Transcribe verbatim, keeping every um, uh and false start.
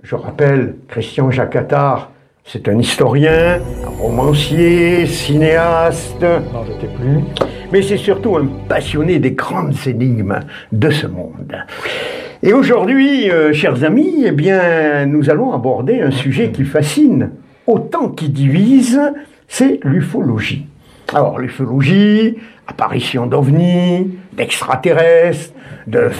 Je rappelle, Christian Jacques Attard, c'est un historien, un romancier, cinéaste, Non, je t'ai plus. mais c'est surtout un passionné des grandes énigmes de ce monde. Et aujourd'hui, euh, chers amis, eh bien, nous allons aborder un sujet qui fascine autant qu'il divise, c'est l'ufologie. Alors, l'ufologie, apparition d'ovnis, d'extraterrestres, de